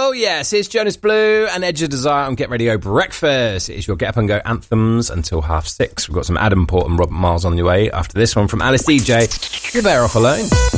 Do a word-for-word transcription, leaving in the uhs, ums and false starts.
Oh, yes, it's Jonas Blue and Edge of Desire on Get Radio Breakfast. It's your Get Up and Go anthems until half six. We've got some Adam Port and Robert Miles on the way after this one from Alice D J. You're better off alone.